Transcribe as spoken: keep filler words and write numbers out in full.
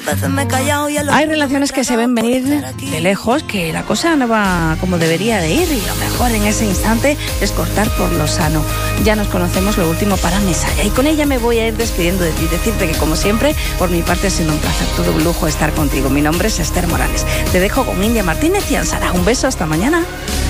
Hay relaciones que se ven venir de lejos, que la cosa no va como debería de ir, y lo mejor en ese instante es cortar por lo sano. Ya nos conocemos, lo último para Mesaya, y con ella me voy a ir despidiendo de ti, decirte que como siempre, por mi parte ha sido un placer, todo un lujo estar contigo. Mi nombre es Esther Morales. Te dejo con India Martínez y Ansara. Un beso, hasta mañana.